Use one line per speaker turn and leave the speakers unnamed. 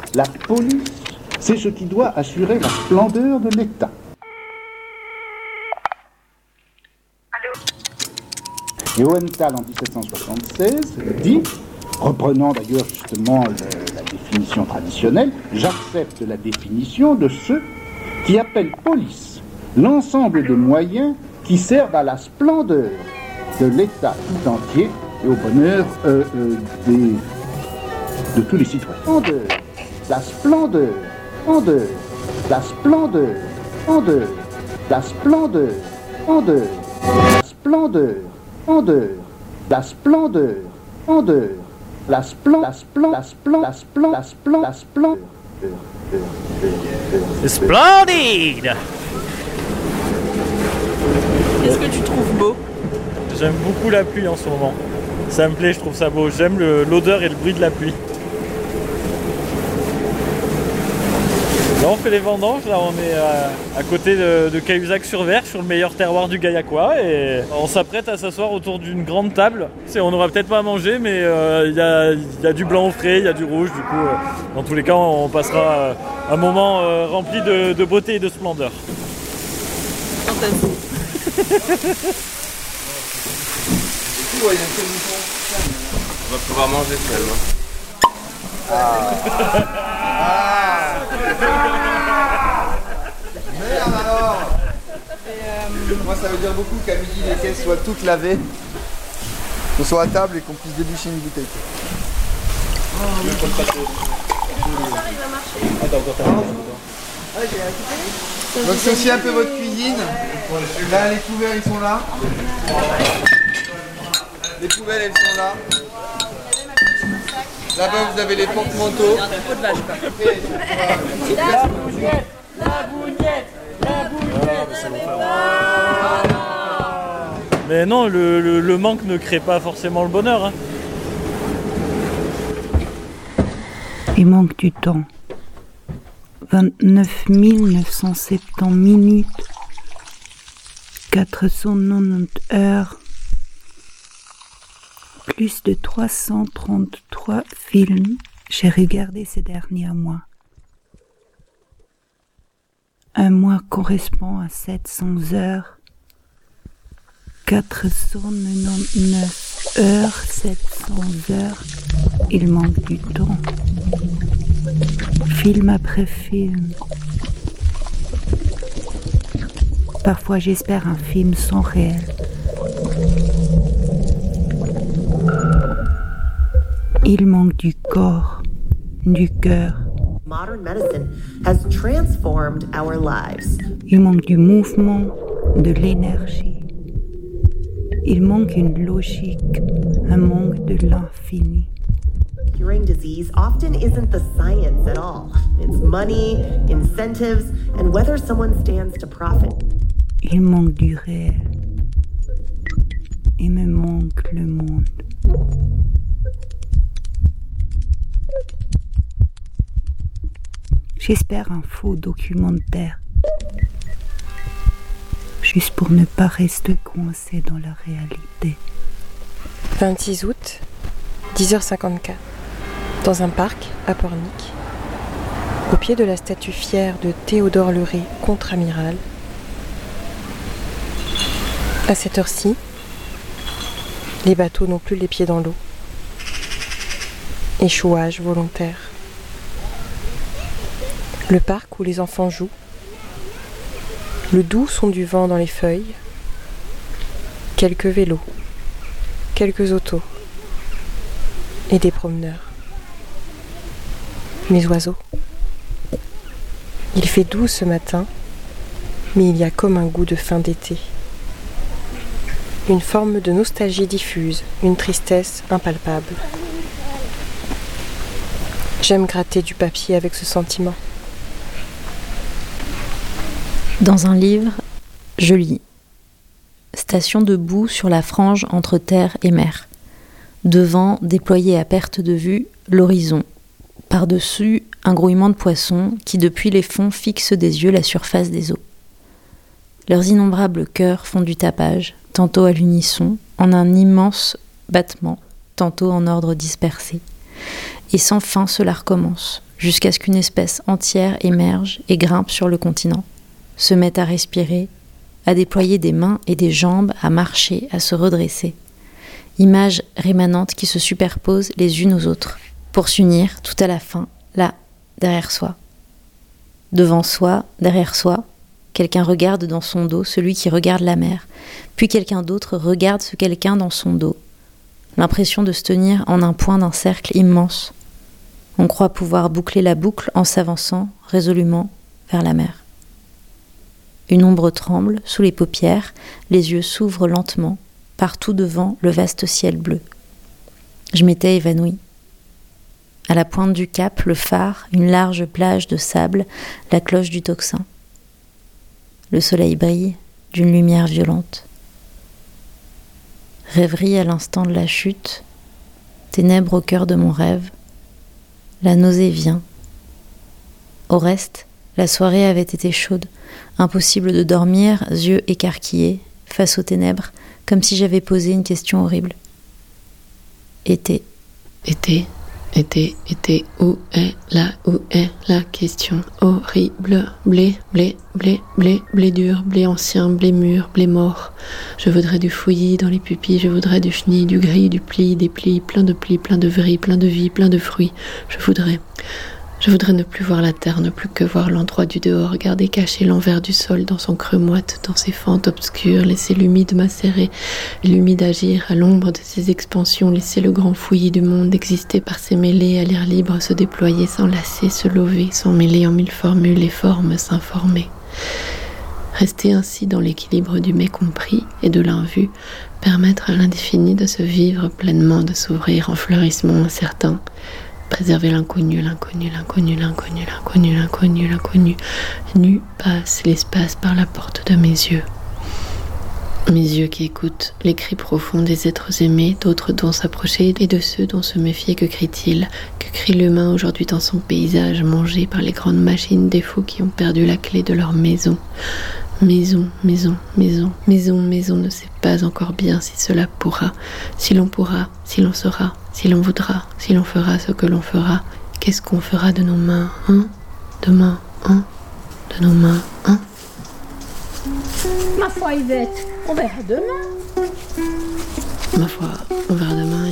La police, c'est ce qui doit assurer la splendeur de l'État. Et Hohenthal, en 1776, dit, reprenant d'ailleurs justement la définition traditionnelle, j'accepte la définition de ceux qui appellent police l'ensemble des moyens qui servent à la splendeur de l'État tout entier et au bonheur de tous les citoyens. La splendeur, la splendeur, la splendeur, la splendeur, la splendeur, la splendeur.
Splendide!
Qu'est-ce que tu trouves beau?
J'aime beaucoup la pluie en ce moment. Ça me plaît, je trouve ça beau. J'aime l'odeur et le bruit de la pluie. Là, on fait les vendanges. Là, on est à côté de Cahuzac-sur-Ver, sur le meilleur terroir du Gaillacois. Et on s'apprête à s'asseoir autour d'une grande table. On n'aura peut-être pas à manger, mais il y a du blanc au frais, il y a du rouge. Du coup, dans tous les cas, on passera un moment rempli de beauté et de splendeur.
Fantastique.
On va pouvoir manger finalement. Merde alors. Moi ça veut dire beaucoup qu'à midi les caisses soient toutes lavées, qu'on soit à table et qu'on puisse déboucher une bouteille. Donc c'est aussi un peu votre cuisine. Là les couverts ils sont là. Les poubelles elles sont là. Là-bas vous avez les porte-manteaux.
Mais non, le manque ne crée pas forcément le bonheur. Hein.
Il manque du temps. 29 970 minutes, 490 heures, plus de 333 films j'ai regardé ces derniers mois. Un mois correspond à 700 heures, 499 heures, 700 heures, il manque du temps. Film après film. Parfois j'espère un film sans réel. Il manque du corps, du cœur.
Modern medicine has transformed our lives.
Il manque du mouvement, de l'énergie. Il manque une logique, un manque de l'infini.
Curing disease often isn't the science at all. It's money, incentives, and whether someone stands to profit.
Il manque du réel. Il me manque le monde. J'espère un faux documentaire. Juste pour ne pas rester coincé dans la réalité.
26 août, 10h54. Dans un parc à Pornic, au pied de la statue fière de Théodore Leray, contre-amiral. À cette heure-ci, les bateaux n'ont plus les pieds dans l'eau. Échouage volontaire. Le parc où les enfants jouent. Le doux son du vent dans les feuilles. Quelques vélos. Quelques autos. Et des promeneurs. Mes oiseaux. Il fait doux ce matin, mais il y a comme un goût de fin d'été. Une forme de nostalgie diffuse, une tristesse impalpable. J'aime gratter du papier avec ce sentiment.
Dans un livre, je lis « Station debout sur la frange entre terre et mer. Devant, déployé à perte de vue, l'horizon. Par-dessus, un grouillement de poissons qui, depuis les fonds, fixent des yeux la surface des eaux. Leurs innombrables cœurs font du tapage, tantôt à l'unisson, en un immense battement, tantôt en ordre dispersé. Et sans fin cela recommence, jusqu'à ce qu'une espèce entière émerge et grimpe sur le continent, se mette à respirer, à déployer des mains et des jambes, à marcher, à se redresser. Images rémanentes qui se superposent les unes aux autres, pour s'unir tout à la fin, là, derrière soi. Devant soi, derrière soi, quelqu'un regarde dans son dos celui qui regarde la mer, puis quelqu'un d'autre regarde ce quelqu'un dans son dos. L'impression de se tenir en un point d'un cercle immense. On croit pouvoir boucler la boucle en s'avançant résolument vers la mer. Une ombre tremble sous les paupières, les yeux s'ouvrent lentement, partout devant le vaste ciel bleu. Je m'étais évanouie. À la pointe du cap, le phare, une large plage de sable, la cloche du tocsin. Le soleil brille d'une lumière violente. Rêverie à l'instant de la chute, ténèbres au cœur de mon rêve, la nausée vient. Au reste, la soirée avait été chaude, impossible de dormir, yeux écarquillés, face aux ténèbres, comme si j'avais posé une question horrible. Été, où est la question horrible? Blé, blé dur, blé ancien, blé mûr, blé mort. Je voudrais du fouillis dans les pupilles, je voudrais du chenille, du gris, du pli, des plis, plein de vris, plein de vie, plein de fruits. Je voudrais ne plus voir la terre, ne plus que voir l'endroit du dehors, garder caché l'envers du sol dans son creux moite, dans ses fentes obscures, laisser l'humide macérer, l'humide agir à l'ombre de ses expansions, laisser le grand fouillis du monde exister par ses mêlées, à l'air libre se déployer, s'enlacer, se lever, s'emmêler en mille formules et formes, s'informer. Rester ainsi dans l'équilibre du mécompris et de l'invu, permettre à l'indéfini de se vivre pleinement, de s'ouvrir en fleurissement incertain, préserver l'inconnu, nu passe l'espace par la porte de mes yeux. Mes yeux qui écoutent les cris profonds des êtres aimés, d'autres dont s'approcher et de ceux dont se méfier. Que crie-t-il? Que crie l'humain aujourd'hui dans son paysage, mangé par les grandes machines des fous qui ont perdu la clé de leur maison? Maison ne sait pas encore bien si cela pourra, si l'on pourra, si l'on saura, si l'on voudra, si l'on fera ce que l'on fera. Qu'est-ce qu'on fera de nos mains, hein? Demain, hein? De nos mains, hein?
Ma foi, Yvette, on verra demain.
Ma foi, on verra demain,